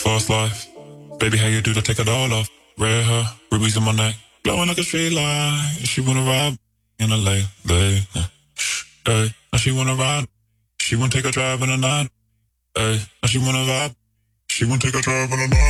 fast life. Baby, how you do to take it all off? Red hair, rubies in my neck, glowing like a street light. She wanna ride in a late, late. Hey, now she wanna ride. She wanna take a drive in the night. Hey, now she wanna vibe. She wanna take a drive in the night.